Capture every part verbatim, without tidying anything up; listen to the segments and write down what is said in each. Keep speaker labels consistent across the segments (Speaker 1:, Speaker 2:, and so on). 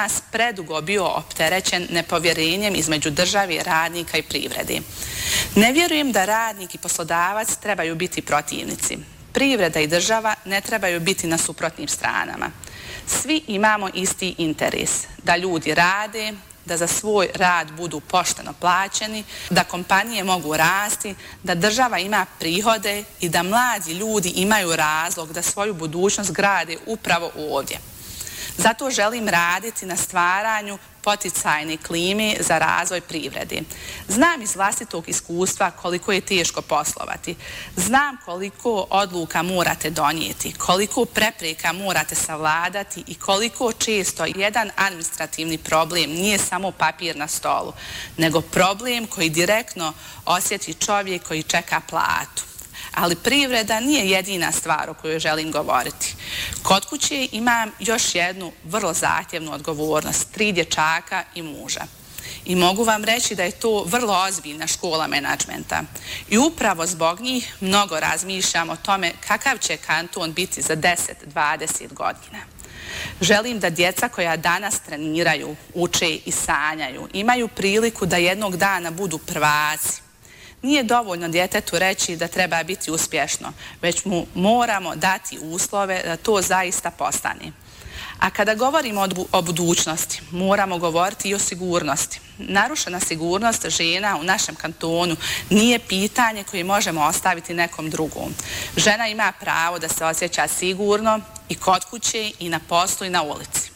Speaker 1: nas predugo bio opterećen nepovjerenjem između države, radnika i privrede. Ne vjerujem da radnik i poslodavac trebaju biti protivnici. Privreda i država ne trebaju biti na suprotnim stranama. Svi imamo isti interes, da ljudi rade, da za svoj rad budu pošteno plaćeni, da kompanije mogu rasti, da država ima prihode i da mladi ljudi imaju razlog da svoju budućnost grade upravo ovdje. Zato želim raditi na stvaranju poticajne klime za razvoj privrede. Znam iz vlastitog iskustva koliko je teško poslovati. Znam koliko odluka morate donijeti, koliko prepreka morate savladati i koliko često jedan administrativni problem nije samo papir na stolu, nego problem koji direktno osjeti čovjek koji čeka platu. Ali privreda nije jedina stvar o kojoj želim govoriti. Kod kuće imam još jednu vrlo zahtjevnu odgovornost, tri dječaka i muža. I mogu vam reći da je to vrlo ozbiljna škola menadžmenta. I upravo zbog njih mnogo razmišljam o tome kakav će kanton biti za deset do dvadeset godina. Želim da djeca koja danas treniraju, uče i sanjaju, imaju priliku da jednog dana budu prvaci. Nije dovoljno djetetu reći da treba biti uspješno, već mu moramo dati uslove da to zaista postane. A kada govorimo o budućnosti, moramo govoriti i o sigurnosti. Narušena sigurnost žena u našem kantonu nije pitanje koje možemo ostaviti nekom drugom. Žena ima pravo da se osjeća sigurno i kod kuće, i na poslu, i na ulici.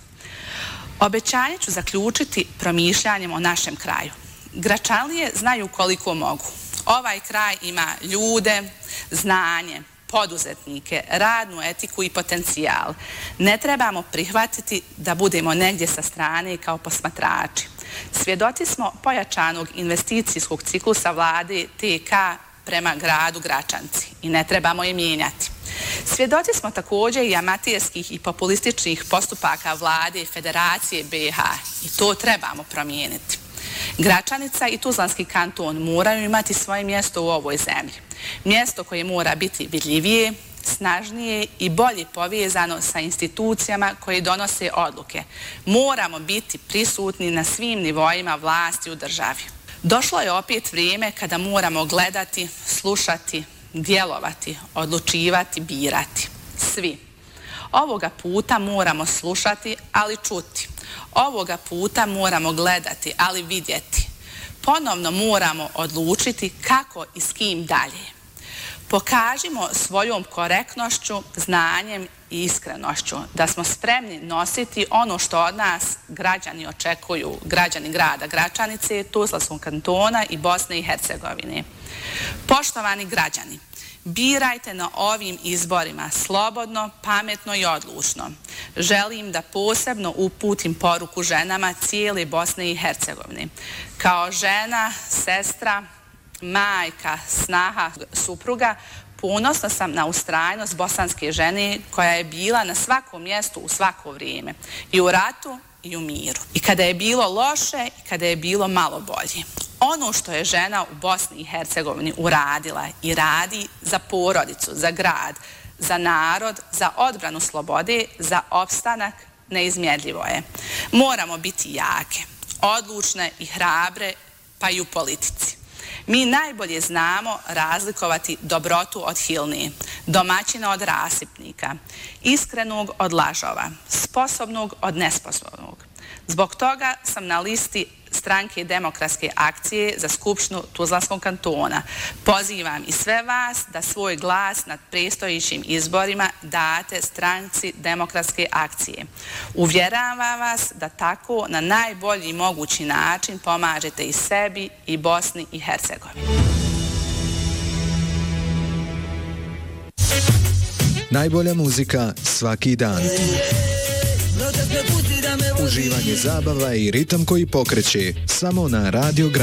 Speaker 1: Obećanje ću zaključiti promišljanjem o našem kraju. Gračanlije znaju koliko mogu. Ovaj kraj ima ljude, znanje, poduzetnike, radnu etiku i potencijal. Ne trebamo prihvatiti da budemo negdje sa strane kao posmatrači. Svjedoci smo pojačanog investicijskog ciklusa vlade T K prema gradu Gračanci i ne trebamo je mijenjati. Svjedoci smo također i amaterskih i populističnih postupaka vlade Federacije B H i to trebamo promijeniti. Gračanica i Tuzlanski kanton moraju imati svoje mjesto u ovoj zemlji. Mjesto koje mora biti vidljivije, snažnije i bolje povezano sa institucijama koje donose odluke. Moramo biti prisutni na svim nivoima vlasti u državi. Došlo je opet vrijeme kada moramo gledati, slušati, djelovati, odlučivati, birati. Svi. Ovoga puta moramo slušati, ali čuti. Ovoga puta moramo gledati, ali vidjeti. Ponovno moramo odlučiti kako i s kim dalje. Pokažimo svojom korektnošću, znanjem i iskrenošću da smo spremni nositi ono što od nas građani očekuju, građani grada Gračanice, Tuzlanskog kantona i Bosne i Hercegovine. Poštovani građani, birajte na ovim izborima slobodno, pametno i odlučno. Želim da posebno uputim poruku ženama cijele Bosne i Hercegovine. Kao žena, sestra, majka, snaha, supruga, ponosna sam na ustrajnost bosanske žene koja je bila na svakom mjestu u svako vrijeme. I u ratu i u miru. I kada je bilo loše i kada je bilo malo bolje. Ono što je žena u Bosni i Hercegovini uradila i radi za porodicu, za grad, za narod, za odbranu slobode, za opstanak, neizmjerljivo je. Moramo biti jake, odlučne i hrabre, pa i u politici. Mi najbolje znamo razlikovati dobrotu od hilne, domaćina od rasipnika, iskrenog od lažova, sposobnog od nesposobnog. Zbog toga sam na listi Stranke demokratske akcije za Skupštinu Tuzlanskog kantona. Pozivam i sve vas da svoj glas nad predstojećim izborima date Stranci demokratske akcije. Uvjeravam vas da tako na najbolji mogući način pomažete i sebi i Bosni i Hercegovini.
Speaker 2: Najbolja muzika svaki dan. Uživanje, zabava i ritam koji pokreće samo na Radio